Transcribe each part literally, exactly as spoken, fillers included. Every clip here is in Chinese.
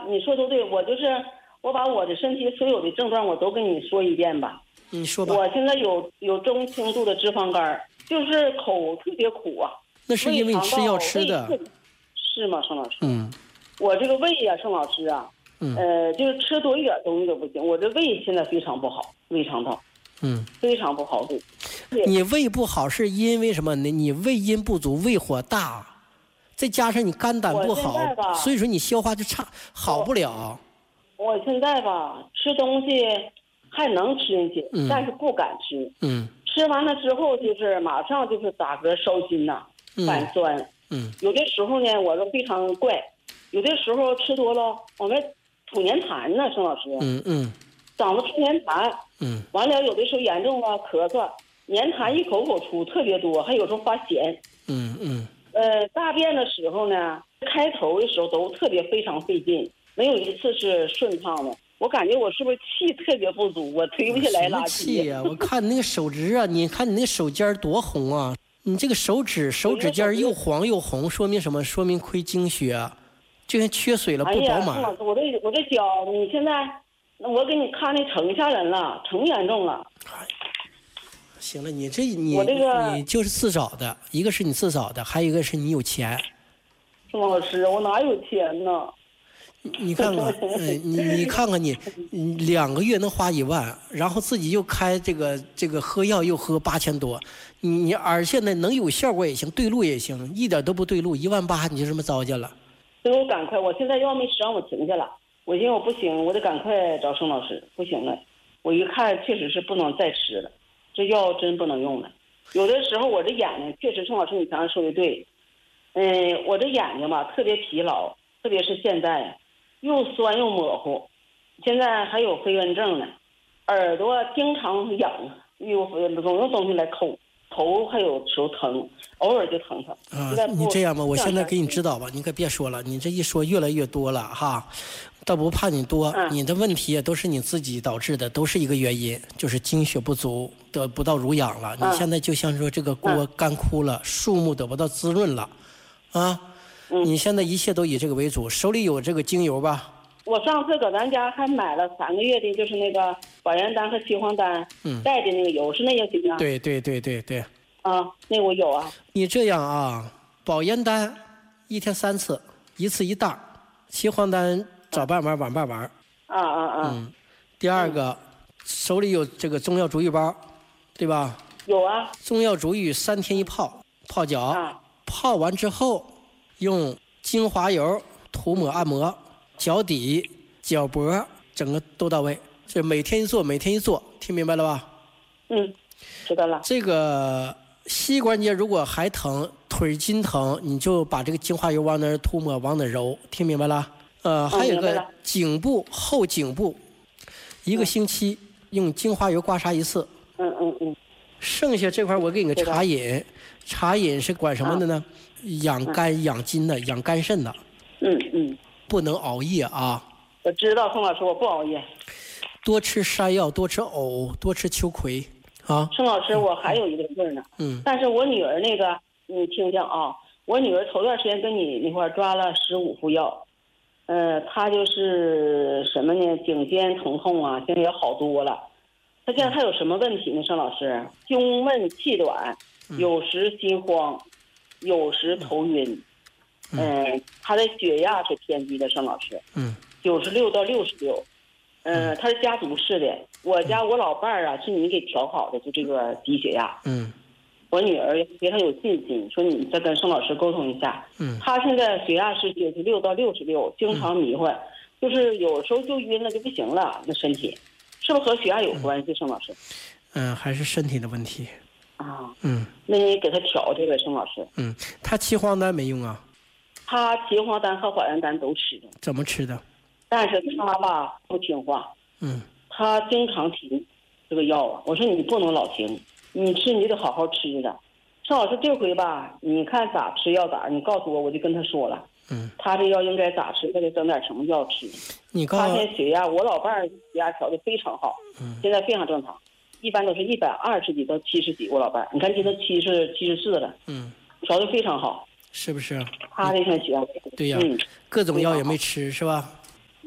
你说都对，我就是我把我的身体所有的症状我都跟你说一遍吧。 你说吧。 我现在有有中轻度的脂肪肝，就是口特别苦啊。 那是因为你吃药吃的。 是吗，盛老师？ 嗯。 我这个胃呀、啊，盛老师啊， 嗯， 呃，就是吃多一点东西都不行，我这胃现在非常不好，胃肠道。 嗯， 非常不好。 你胃不好是因为什么呢？你胃阴不足，胃火大，再加上你肝胆不好，所以说你消化就差，好不了。 我, 我现在吧，吃东西还能吃进去， 嗯、 但是不敢吃。 嗯， 吃完了之后就是马上就是打嗝烧心呐、 嗯， 反酸。 嗯， 有的时候呢，我都非常怪，有的时候吃多了，我们吐粘痰呢，盛老师。 嗯嗯。 嗓子出粘痰， 嗯， 完了有的时候严重了咳嗽，粘痰一口口出特别多，还有时候发咸。 嗯嗯。 呃，大便的时候呢，开头的时候都特别非常费劲，没有一次是顺畅的。我感觉我是不是气特别不足，我推不起来垃圾。 气呀、啊！我看你那个手指啊，你看你那手尖多红啊！你这个手指手指尖又黄又红，说明什么？说明亏经血，就像缺水了不饱满。 哎呀，我这我这脚，你现在。我给你看的成吓人了，成严重了。 行了，你这你我这个你就是自找的，一个是你自找的，还有一个是你有钱。 宋老师，我哪有钱呢？ 你看看，嗯，你你看看你，你两个月能花一万，然后自己又开这个这个喝药又喝八千多，你你而现在能有效果也行，对路也行，一点都不对路，一万八你就这么糟践了。 所以我赶快，我现在药没吃上，我停下了。我寻思我不行，我得赶快找盛老师，不行了。我一看确实是不能再吃了，这药真不能用了。有的时候我这眼睛确实，盛老师你刚才说的对，嗯，我这眼睛吧特别疲劳，特别是现在又酸又模糊，现在还有飞蚊症呢，耳朵经常痒，又总用东西来抠，头还有时候疼，偶尔就疼疼。 啊，你这样吧，我现在给你指导吧，你可别说了，你这一说越来越多了哈。倒不怕你多， 嗯、 你的问题也都是你自己导致的，都是一个原因，就是精血不足，得不到濡养了。 嗯、 你现在就像说这个锅干枯了，嗯、树木得不到滋润了，啊， 嗯、 你现在一切都以这个为主。手里有这个精油吧？ 我上次搁咱家还买了三个月的，就是那个保元丹和岐黄丹带的那个油，是那个行吗？ 对对对对对。 啊，那个我有啊。 你这样啊，保元丹一天三次，一次一袋，岐黄丹早半晚晚半晚。 啊啊啊！ 嗯，第二个，嗯、手里有这个中药足浴包，对吧？ 有啊。 中药足浴三天一泡，泡脚， 啊、 泡完之后用精华油涂抹按摩脚底、脚脖，整个都到位。这每天一做，每天一做，听明白了吧？ 嗯，知道了。 这个膝关节如果还疼，腿筋疼，你就把这个精华油往那儿涂抹，往那儿揉，听明白了？呃，还有一个颈部后颈部，一个星期用精华油刮痧一次。 嗯嗯嗯。 剩下这块我给你个茶饮，茶饮是管什么的呢？养肝养筋的，养肝肾的。 嗯嗯。 不能熬夜啊。 我知道，宋老师，我不熬夜。 多吃山药，多吃藕，多吃秋葵啊。 宋老师，我还有一个事儿呢。 嗯。 但是我女儿那个，你听听啊，我女儿头段时间跟你那块儿抓了十五副药。呃，他就是什么呢？颈肩疼痛啊，现在也好多了。他现在还有什么问题呢？盛老师，胸闷气短，有时心慌，有时头晕。嗯、呃，他的血压是偏低的，盛老师。 嗯。 九十六到六十六。嗯，他是家族式的。我家我老伴儿啊，是你给调好的，就这个低血压。 嗯。 我女儿非常有信心，说你再跟盛老师沟通一下。 嗯， 她现在血压是九十六到六十六，经常迷糊，嗯、就是有时候就晕了就不行了，那身体是不是和血压有关系？盛老师？ 嗯，还是身体的问题。 啊， 嗯， 那你给她调这个，盛老师。 嗯，她岐黄丹没用啊？ 她岐黄丹和保元丹都吃的。 怎么吃的？ 但是她吧不听话。 嗯， 她经常停这个药啊，我说你不能老停。你吃你得好好吃的，盛老师这回吧，你看咋吃药咋，你告诉我，我就跟他说了。 嗯， 他这药应该咋吃，他得整点什么药吃。 你告诉他现在血压，我老伴儿血压调的非常好， 嗯， 现在非常正常，一般都是一百二十几到七十几。我老伴儿，你看今天七十七十四了， 嗯， 调的非常好， 是不是？ 他这现在血压对呀、啊嗯，各种药也没吃是吧？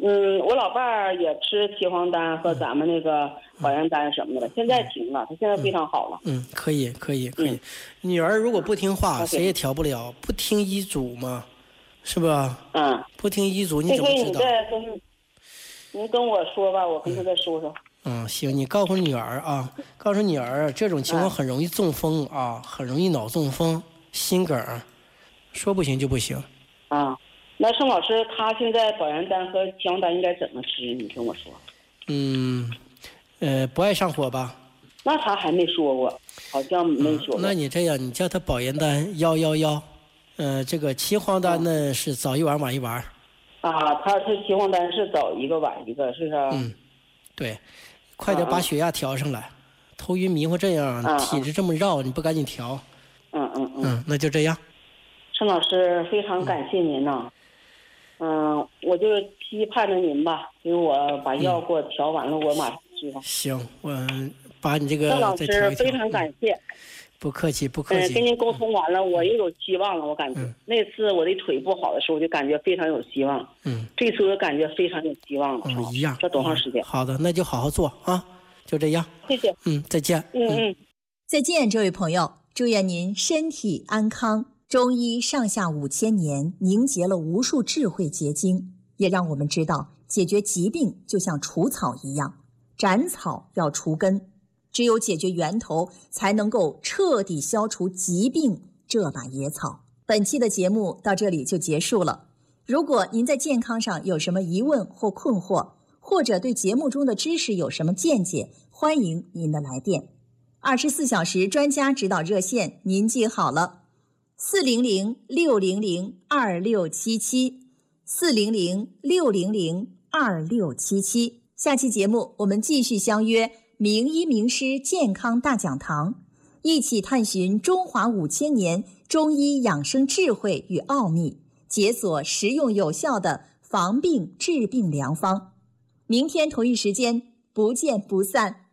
嗯，我老伴儿也吃岐黄丹和咱们那个保元丹什么的，现在停了，他现在非常好了。 嗯，可以，可以，可以。嗯、女儿如果不听话，谁也调不了，不听医嘱嘛，是吧？ 嗯， 不听医嘱，你怎么知道？ 你再跟，您跟我说吧，我跟他再说说。 嗯，行，你告诉女儿啊，告诉女儿，这种情况很容易中风啊，很容易脑中风、心梗，说不行就不行。 啊。那盛老师，他现在保元丹和姜丹应该怎么吃？你跟我说。 嗯，呃，不爱上火吧？ 那他还没说过，好像没说过。 嗯、那你这样，你叫他保元丹幺幺幺，呃，这个岐黄丹呢、嗯、是早一丸晚一丸。 啊，他是岐黄丹是早一个晚一个，是不是？ 嗯，对，快点把血压调上来。啊、头晕迷糊这样， 啊、 体质这么绕，你不赶紧调？ 嗯嗯嗯。 嗯，那就这样。 盛老师，非常感谢您呐。嗯嗯，我就期盼着您吧，给我把药给我调完了，嗯、我马上知道。 行，我把你这个郑老师非常感谢。 不客气，不客气。 嗯，跟您沟通完了，我又有希望了。我感觉、嗯、那次我的腿不好的时候，我就感觉非常有希望。 嗯， 这次我感觉非常有希望了。 嗯，一样。 这多长时间、 嗯？好的，那就好好做啊，就这样。 谢谢。 嗯，再见。 嗯嗯， 再见，这位朋友，祝愿您身体安康。中医上下五千年，凝结了无数智慧结晶。也让我们知道，解决疾病就像除草一样，斩草要除根，只有解决源头，才能够彻底消除疾病这把野草。本期的节目到这里就结束了。如果您在健康上有什么疑问或困惑，或者对节目中的知识有什么见解，欢迎您的来电。二十四小时专家指导热线您记好了，四零零六零零二六七七。四零零六零零二六七七，下期节目我们继续相约名医名师健康大讲堂，一起探寻中华五千年中医养生智慧与奥秘，解锁实用有效的防病治病良方。明天同一时间不见不散。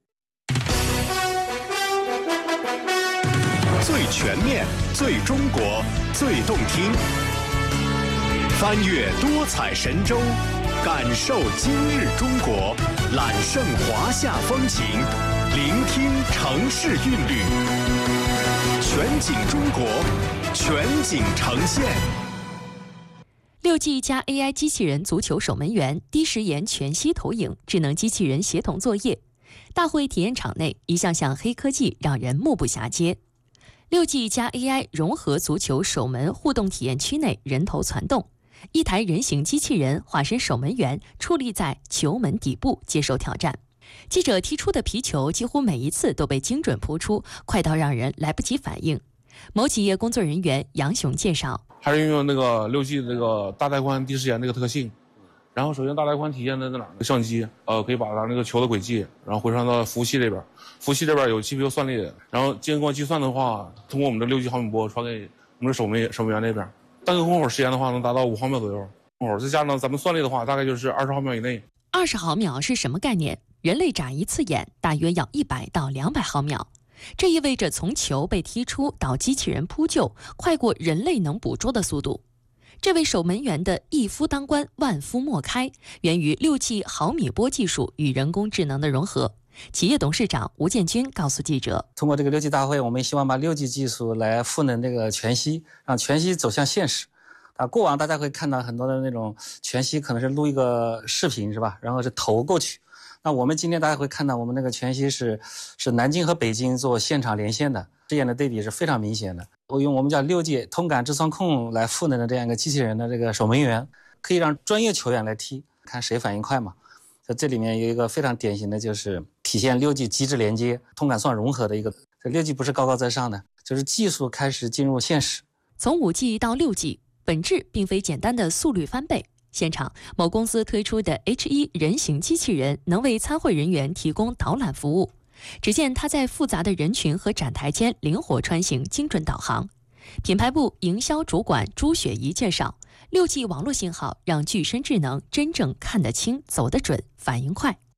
最全面，最中国，最动听。翻越多彩神州，感受今日中国，揽胜华夏风情，聆听城市韵律，全景中国，全景呈现。 六 G 加 A I 机器人足球守门员，低时延全息投影，智能机器人协同作业。大会体验场内，一项项黑科技让人目不暇接。六 G 加 A I 融合足球守门互动体验区内，人头攒动。一台人形机器人化身守门员，矗立在球门底部接受挑战。记者踢出的皮球几乎每一次都被精准扑出，快到让人来不及反应。某企业工作人员杨雄介绍， 还是运用那个六 G 的这个大带宽低时延这个特性。然后首先大带宽体现在在哪儿？相机呃可以把它那个球的轨迹，然后回传到服务器这边，服务器这边有 G P U 算力，然后经过计算的话，通过我们的六 G 毫米波传给我们的守门守门员那边。单个空口时间的话，能达到五毫秒左右。空口再加上咱们算力的话，大概就是二十毫秒以内。 二十毫秒是什么概念？人类眨一次眼大约要一百到两百毫秒。这意味着从球被踢出到机器人扑救，快过人类能捕捉的速度。这位守门员的一夫当关，万夫莫开，源于六 G 毫米波技术与人工智能的融合。企业董事长吴建军告诉记者， 通过这个六 G 大会，我们希望把六 G 技术来赋能这个全息，让全息走向现实。啊，过往大家会看到很多的那种全息，可能是录一个视频是吧，然后是投过去。那我们今天大家会看到，我们那个全息是是南京和北京做现场连线的，这样的对比是非常明显的。我用我们叫六 G 通感智操控来赋能的这样一个机器人的这个守门员，可以让专业球员来踢，看谁反应快嘛。在这里面有一个非常典型的，就是体现六 G 机制连接、通感算融合的一个。这六 G 不是高高在上的，就是技术开始进入现实。 从五 G 到六 G， 本质并非简单的速率翻倍。现场，某公司推出的 H 一 人形机器人能为参会人员提供导览服务。只见它在复杂的人群和展台间灵活穿行，精准导航。品牌部营销主管朱雪怡介绍，六 G 网络信号让具身智能真正看得清、走得准、反应快。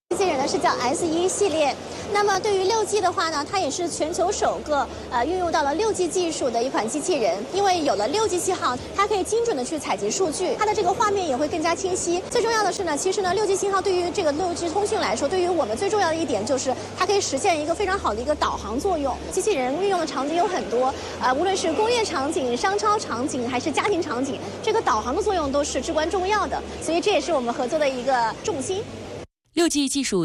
机器人呢是叫 S 一 系列。那么对于六 G 的话呢，它也是全球首个呃运用到了六 G 技术的一款机器人。因为有了六 G 信号，它可以精准的去采集数据，它的这个画面也会更加清晰。最重要的是呢，其实呢六 G 信号对于这个六 G 通讯来说，对于我们最重要的一点就是它可以实现一个非常好的一个导航作用。机器人运用的场景有很多，呃，无论是工业场景、商超场景还是家庭场景，这个导航的作用都是至关重要的。所以这也是我们合作的一个重心。 六 G 技术